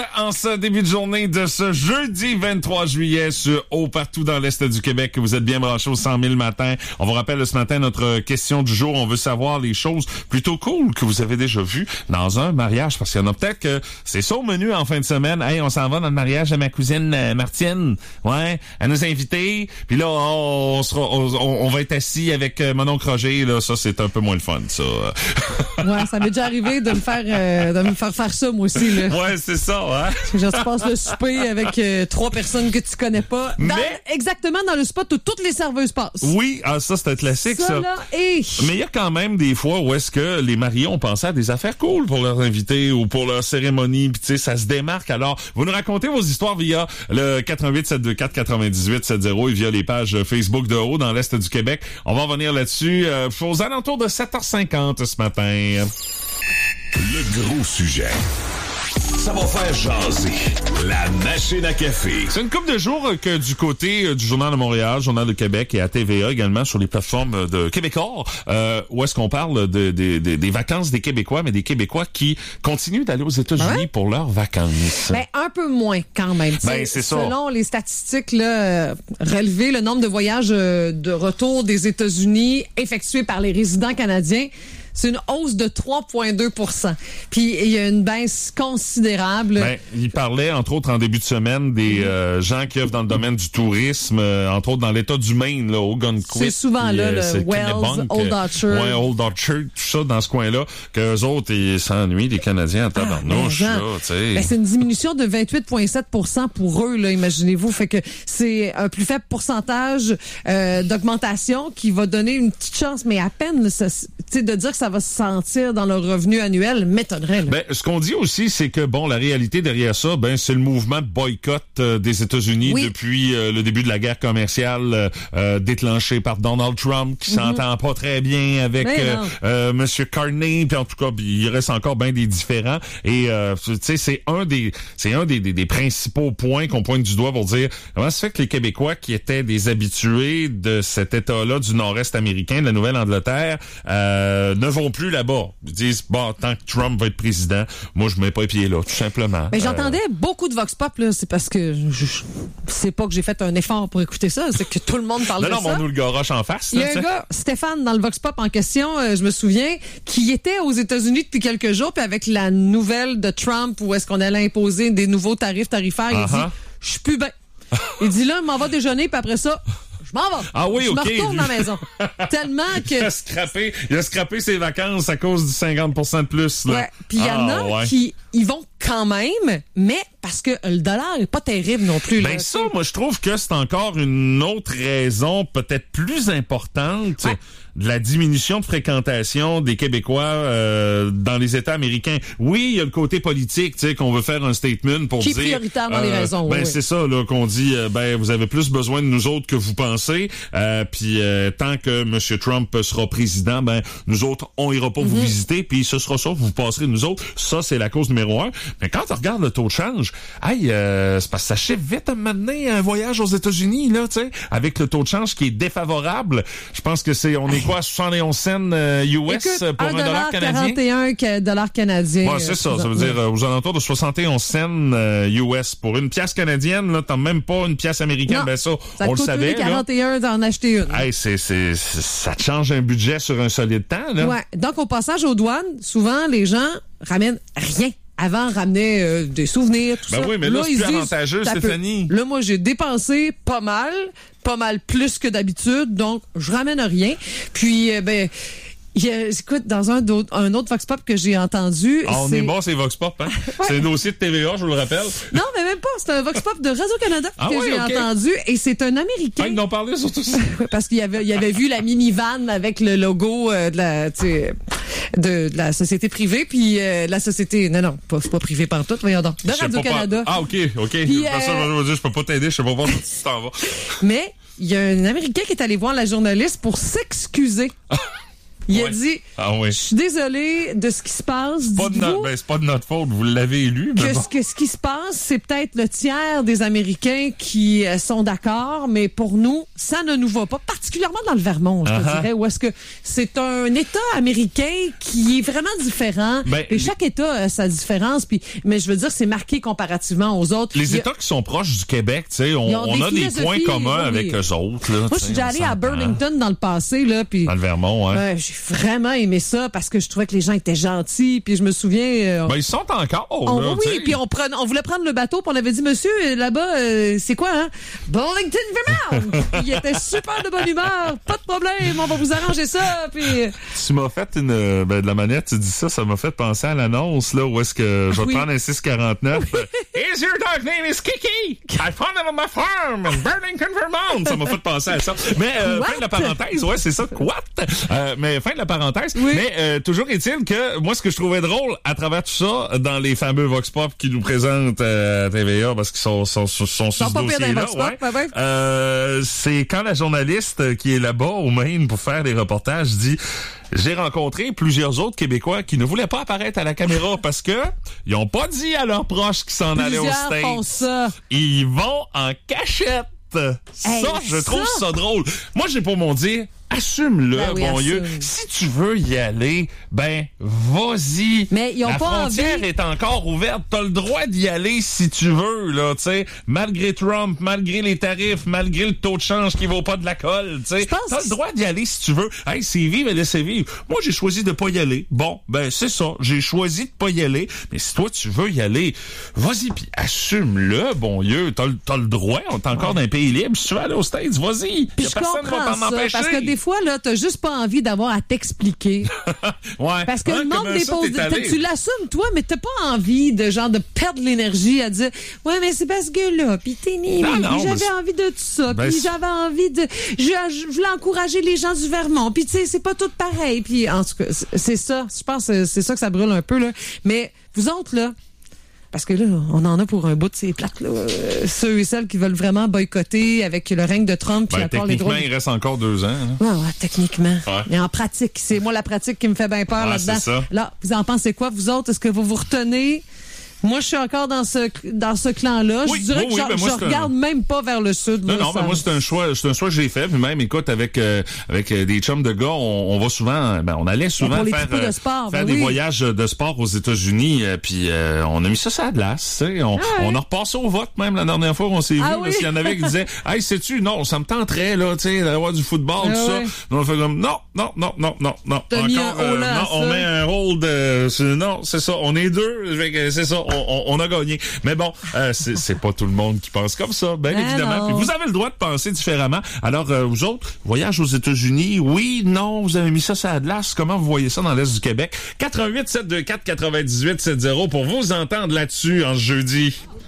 En ce début de journée de ce jeudi 23 juillet partout dans l'Est du Québec, vous êtes bien branchés au 100 000 matin. On vous rappelle ce matin notre question du jour. On veut savoir les choses plutôt cool que vous avez déjà vues dans un mariage. Parce qu'il y en a peut-être que c'est ça au menu en fin de semaine. Hey, on s'en va dans le mariage de ma cousine Martine. Ouais, elle nous a invités. Puis là, on va être assis avec mon oncle Roger. Là, ça, c'est un peu moins le fun, ça. Ouais, ça m'est déjà arrivé de me faire ça, moi aussi, là. Ouais, c'est ça, hein? Je passe le souper avec 3 personnes que tu connais pas. Exactement dans le spot où toutes les serveuses passent. Oui, ça, c'est un classique, ça. Là, Mais il y a quand même des fois où est-ce que les mariés ont pensé à des affaires cool pour leurs invités ou pour leur cérémonie. Puis, tu sais, ça se démarque. Alors, vous nous racontez vos histoires via le 88 724 98 70 et via les pages Facebook de Haut dans l'Est du Québec. On va revenir là-dessus aux alentours de 7h50 ce matin. Le gros sujet. Ça va faire jaser. La machine à café. C'est une couple de jours que du côté du Journal de Montréal, Journal de Québec et à TVA également sur les plateformes de Québécois, où est-ce qu'on parle des vacances des Québécois, mais des Québécois qui continuent d'aller aux États-Unis pour leurs vacances. Ben, un peu moins quand même. Ben, c'est ça. Selon les statistiques là, relevées, le nombre de voyages de retour des États-Unis effectués par les résidents canadiens, c'est une hausse de 3,2 %. Puis il y a une baisse considérable. Ben, il parlait, entre autres, en début de semaine, des gens qui œuvrent dans le domaine du tourisme, entre autres dans l'État du Maine, là, Algonquin. C'est souvent là, le Wells, Old Orchard. Ouais, Old Orchard, tout ça dans ce coin-là, qu'eux autres, ils s'ennuient, les Canadiens, en tabarnouche, là, tu sais. Ben, c'est une diminution de 28,7 % pour eux, là, imaginez-vous. Fait que c'est un plus faible pourcentage d'augmentation qui va donner une petite chance, mais à peine, de dire que ça va se sentir dans leur revenu annuel, m'étonnerait. Ben, ce qu'on dit aussi, c'est que, bon, la réalité derrière ça, ben, c'est le mouvement de boycott des États-Unis depuis le début de la guerre commerciale déclenchée par Donald Trump, qui s'entend pas très bien avec Monsieur Carney, puis en tout cas, il reste encore bien des différends. Et tu sais, c'est un des principaux points qu'on pointe du doigt pour dire comment ça fait que les Québécois qui étaient des habitués de cet État-là du Nord-Est américain, de la Nouvelle-Angleterre, ne vont plus là-bas. Ils disent, bon, tant que Trump va être président, moi, je mets pas les pieds là, tout simplement. Mais j'entendais beaucoup de Vox Pop, là. C'est parce que c'est pas que j'ai fait un effort pour écouter ça, c'est que tout le monde parle de ça. Non, on nous le garoche en face. Il y a un gars, Stéphane, dans le Vox Pop en question, je me souviens, qui était aux États-Unis depuis quelques jours, puis avec la nouvelle de Trump, où est-ce qu'on allait imposer des nouveaux tarifs tarifaires, il dit, je suis plus bien. Il dit là, m'en va déjeuner, puis après ça, je m'en vais. Ah oui, je OK. me retourne à la maison. Tellement que... Il a scrappé ses vacances à cause du 50% de plus. Là. Ouais. Puis il y en a qui y vont quand même, mais parce que le dollar est pas terrible non plus. Ben ça, moi, je trouve que c'est encore une autre raison peut-être plus importante de la diminution de fréquentation des Québécois dans les États américains. Oui, il y a le côté politique, tu sais, qu'on veut faire un statement pour dire... Qui est prioritaire dans les raisons, Ben c'est ça, là, qu'on dit, vous avez plus besoin de nous autres que vous pensez, puis tant que M. Trump sera président, nous autres, on ira pas vous visiter, puis ce sera ça, vous passerez nous autres. Ça, c'est la cause numéro 1. Mais quand on regarde le taux de change, c'est parce que ça chève vite à m'amener un voyage aux États-Unis, là, tu sais, avec le taux de change qui est défavorable. Je pense que on est quoi, 71 cents US. Écoute, pour $1 canadien? 41 $ canadien. Ouais, c'est ça. Ça veut dire aux alentours de 71 cents US. Pour une pièce canadienne, là, t'as même pas une pièce américaine. Non, ben ça on le savait. 41 d'en acheter une. Hey, ça te change un budget sur un solide temps, là. Ouais. Donc, au passage aux douanes, souvent, les gens ramènent rien. Avant, ramenaient des souvenirs, tout ça. Ben oui, mais là c'est plus avantageux, Stéphanie. Là, moi, j'ai dépensé pas mal plus que d'habitude, donc je ramène rien. Puis, écoute, dans un autre Vox Pop que j'ai entendu... on est bon, c'est Vox Pop, hein? Ouais. C'est un dossier de TVA, je vous le rappelle. Non, mais même pas. C'est un Vox Pop de Radio-Canada que j'ai entendu. Et c'est un Américain. Ils en parlaient surtout ça. Parce qu'il avait vu la minivan avec le logo de la société privée, puis la société... Non, c'est pas privé pantoute, voyons donc. De Radio-Canada. Ah, OK. Puis, je peux pas t'aider, je sais pas voir si tu t'en vas. Mais il y a un Américain qui est allé voir la journaliste pour s'excuser. Il a dit, je suis désolé de ce qui se passe. C'est pas de notre faute, vous l'avez élu. Mais ce qui se passe, c'est peut-être le tiers des Américains qui sont d'accord, mais pour nous, ça ne nous va pas, particulièrement dans le Vermont, je te dirais, où est-ce que c'est un État américain qui est vraiment différent. Et chaque État a sa différence, mais je veux dire, c'est marqué comparativement aux autres. Les États qui sont proches du Québec, tu sais, on a des points communs avec eux autres. Là, moi, je suis déjà allée à Burlington dans le passé, là, puis dans le Vermont, j'ai vraiment aimé ça parce que je trouvais que les gens étaient gentils, puis je me souviens. Ils sont encore. Puis on voulait prendre le bateau, puis on avait dit, monsieur, là-bas, c'est quoi, hein? Burlington, Vermont. Il était super de bonne humeur, pas de problème, on va vous arranger ça. Puis tu m'as fait de la manière tu dis ça m'a fait penser à l'annonce là où est-ce que je vais te prendre un 649. Is your dog name is Kiki? I found him on my farm in Burlington, Vermont. Ça m'a fait penser à ça. Mais fin de la parenthèse, c'est ça. Quoi? Mais fin de la parenthèse. Oui. Mais toujours est-il que moi ce que je trouvais drôle à travers tout ça dans les fameux Vox Pop qui nous présentent à TVA parce qu'ils sont sur ce dossier-là. C'est quand la journaliste qui est là-bas au Maine pour faire des reportages dit j'ai rencontré plusieurs autres Québécois qui ne voulaient pas apparaître à la caméra parce que ils ont pas dit à leurs proches qu'ils s'en allaient au States. Font ça. Ils vont en cachette. Je trouve ça drôle. Moi, j'ai pour mon dire, assume-le, bon Dieu. Si tu veux y aller, vas-y. Mais ils ont la frontière est encore ouverte. T'as le droit d'y aller si tu veux, là, tu sais. Malgré Trump, malgré les tarifs, malgré le taux de change qui vaut pas de la colle, tu sais. T'as le droit d'y aller si tu veux. Hey, c'est vivre et laisser vivre. Moi, j'ai choisi de pas y aller. Bon, c'est ça. J'ai choisi de pas y aller. Mais si toi, tu veux y aller, vas-y, puis assume-le, bon Dieu. T'as le droit. On est encore dans un pays libre. Si tu veux aller aux States, vas-y. Puis personne va t'en empêcher. Parce que des fois, là, t'as juste pas envie d'avoir à t'expliquer. Parce que le monde dépose. Tu l'assumes, toi, mais t'as pas envie de perdre l'énergie à dire mais c'est parce que là, puis j'avais envie de tout ça, puis j'avais envie de. Je voulais encourager les gens du Vermont, puis tu sais, c'est pas tout pareil. Puis en tout cas, c'est ça. Je pense que c'est ça que ça brûle un peu, là. Mais vous autres, là, parce que là, on en a pour un bout de ces plaques, là. Ceux et celles qui veulent vraiment boycotter avec le règne de Trump. Puis encore les techniquement, il reste encore 2 ans. Ouais, techniquement. Ouais. Mais en pratique, c'est moi la pratique qui me fait bien peur là-dedans. C'est ça. Là, vous en pensez quoi, vous autres? Est-ce que vous retenez? Moi, je suis encore dans ce clan-là. Je dirais que je regarde même pas vers le sud. Non, moi, c'est un choix que j'ai fait. Puis même, écoute, avec des chums de gars, on va souvent, on allait souvent faire des voyages de sport aux États-Unis. Puis on a mis ça sur la glace. On a repassé au vote même la dernière fois qu'on s'est vu. Parce qu'il y en avait qui disaient, hey, sais-tu, non, ça me tenterait là, tu sais, d'avoir du football, tout ça. On fait comme, non. On met un hold. Non, c'est ça. On est 2. C'est ça. On a gagné. Mais bon, c'est pas tout le monde qui pense comme ça, bien évidemment. Puis vous avez le droit de penser différemment. Alors, vous autres, voyage aux États-Unis, oui, non, vous avez mis ça sur la glace. Comment vous voyez ça dans l'Est du Québec? 88 724 98 70 pour vous entendre là-dessus en ce jeudi.